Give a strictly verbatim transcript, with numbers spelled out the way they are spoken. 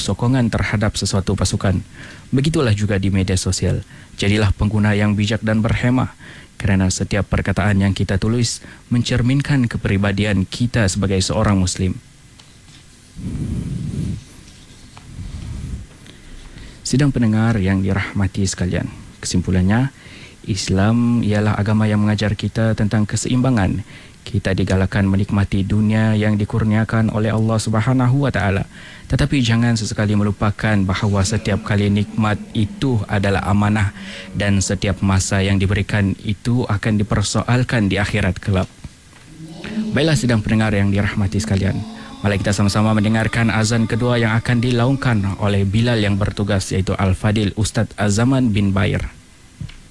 sokongan terhadap sesuatu pasukan. Begitulah juga di media sosial. Jadilah pengguna yang bijak dan berhemah, kerana setiap perkataan yang kita tulis mencerminkan kepribadian kita sebagai seorang Muslim. Sidang pendengar yang dirahmati sekalian, kesimpulannya, Islam ialah agama yang mengajar kita tentang keseimbangan. Kita digalakkan menikmati dunia yang dikurniakan oleh Allah Subhanahu wa taala. Tetapi jangan sesekali melupakan bahawa setiap kali nikmat itu adalah amanah dan setiap masa yang diberikan itu akan dipersoalkan di akhirat kelak. Baiklah sidang pendengar yang dirahmati sekalian, mari kita sama-sama mendengarkan azan kedua yang akan dilaungkan oleh Bilal yang bertugas, iaitu Al-Fadil Ustaz Az-Zaman bin Bair.